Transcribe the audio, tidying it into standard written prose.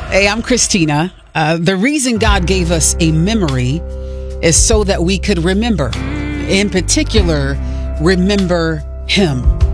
Hey, I'm Christina. The reason God gave us a memory is so that we could remember. In particular, remember Him.